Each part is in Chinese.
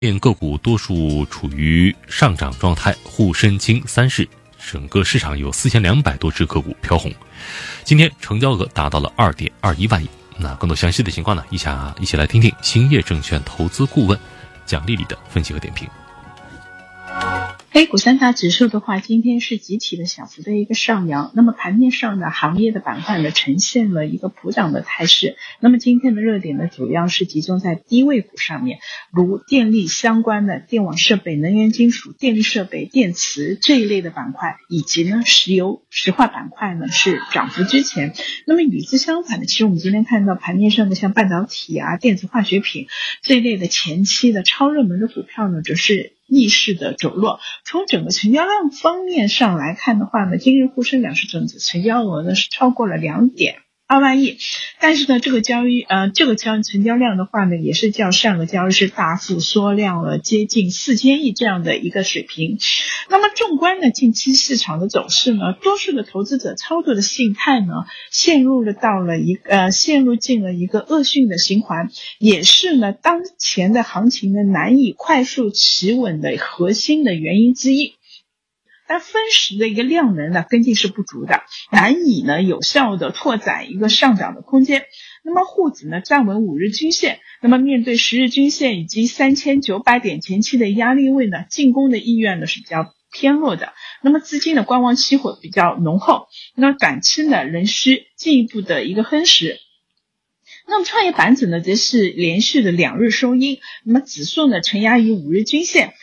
个股多数处于上涨状态，沪深金三市整个市场有4200多只个股飘红。今天成交额达到了 2.21 万亿。那更多详细的情况呢，一起来听听兴业证券投资顾问蒋丽丽的分析和点评。 A 股三大指数的话，今天是集体的小幅的一个上扬。那么盘面上呢，行业的板块呢呈现了一个普涨的态势。那么今天的热点呢，主要是集中在低位股上面，如电力相关的电网设备、能源金属、电力设备、电池这一类的板块，以及呢石油石化板块呢是涨幅居前。那么与之相反的，其实我们今天看到盘面上的像半导体啊、电子化学品这一类的前期的超热门的股票呢，则是逆势的走弱。从整个成交量方面上来看的话呢，今日沪深两市整体成交额呢是超过了2.2万亿，但是呢，这个成交量的话呢，也是较上个交易日大幅缩量了接近4000亿这样的一个水平。那么纵观呢近期市场的走势呢，多数的投资者操作的心态呢，陷入进了一个恶性的循环，也是呢当前的行情呢难以快速企稳的核心的原因之一。但分时的一个量能呢跟进是不足的，难以呢有效的拓展一个上涨的空间。那么沪指呢站稳5日均线，那么面对10日均线以及3900点前期的压力位呢，进攻的意愿呢是比较偏弱的。那么资金的观望期会比较浓厚，那么短期呢仍需进一步的一个分时。那么创业板指呢则是连续的2日收阴，那么指数呢承压于5日均线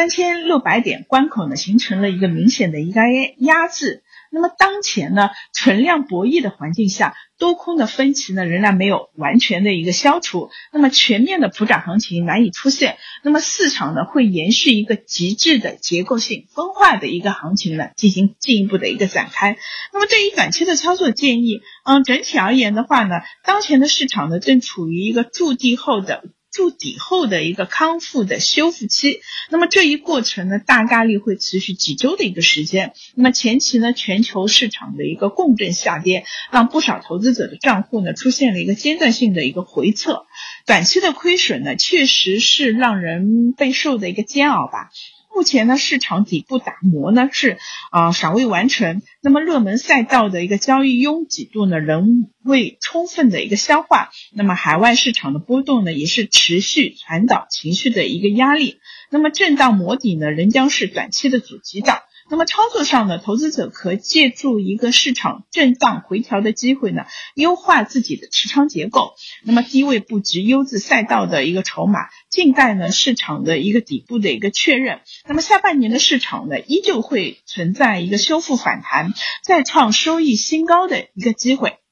3600点关口呢形成了一个明显的一个压制。那么当前呢存量博弈的环境下，多空的分歧呢仍然没有完全的一个消除，那么全面的普涨行情难以出现。那么市场呢会延续一个极致的结构性分化的一个行情呢进行进一步的一个展开。那么对于短期的操作建议，整体而言的话呢，当前的市场呢正处于一个筑底后的一个康复的修复期，那么这一过程呢大概率会持续几周的一个时间。那么前期呢全球市场的一个共振下跌，让不少投资者的账户呢出现了一个阶段性的一个回撤，短期的亏损呢确实是让人备受的一个煎熬吧。目前呢市场底部打磨呢是尚未完成，那么热门赛道的一个交易拥挤度呢仍未充分的一个消化，那么海外市场的波动呢也是持续传导情绪的一个压力，那么震荡磨底呢仍将是短期的主击档。那么操作上呢，投资者可借助一个市场震荡回调的机会呢，优化自己的持仓结构，那么低位布局优质赛道的一个筹码，静待呢市场的一个底部的一个确认。那么下半年的市场呢依旧会存在一个修复反弹，再创收益新高的一个机会。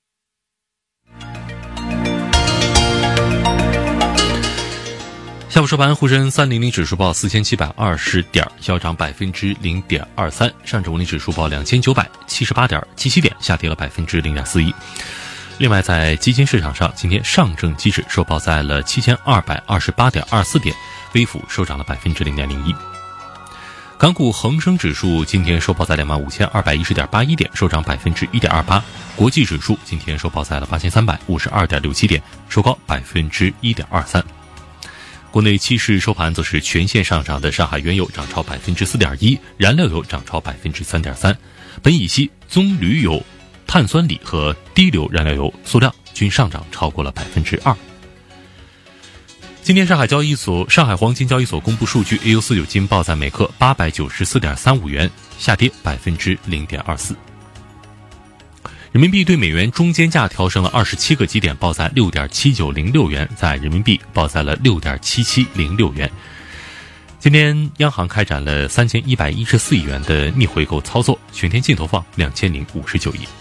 下午收盘，沪深300指数报4720点，小涨0.23%，上证500指数报2978.77点，下跌了0.41%。另外，在基金市场上，今天上证期指收报在了7228.24点，微幅收涨了0.01%。港股恒生指数今天收报在25210.81点，收涨1.28%。国际指数今天收报在了8352.67点，收高1.23%。国内期市收盘则是全线上涨的，上海原油涨超4.1%，燃料油涨超3.3%，苯乙烯、棕榈油、碳酸锂和低硫燃料油、塑料均上涨超过了2%。今天上海黄金交易所公布数据 ，AU49金报在每克894.35元，下跌0.24%。人民币对美元中间价调升了27个基点，报在6.7906元，在人民币报在了6.7706元。今天央行开展了3114亿元的逆回购操作，全天净投放2059亿。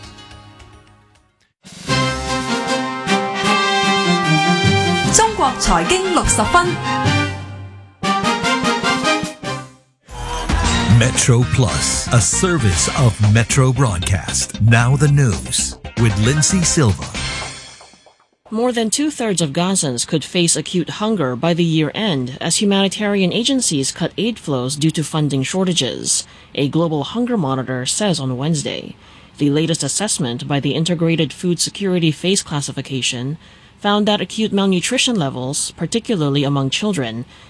中国财经60分。 Metro Plus, a service of Metro Broadcast. Now the news with Lindsay Silva. More than two-thirds of Gazans could face acute hunger by the year end as humanitarian agencies cut aid flows due to funding shortages, a global hunger monitor says on Wednesday. The latest assessment by the Integrated Food Security Phase Classification found that acute malnutrition levels, particularly among children,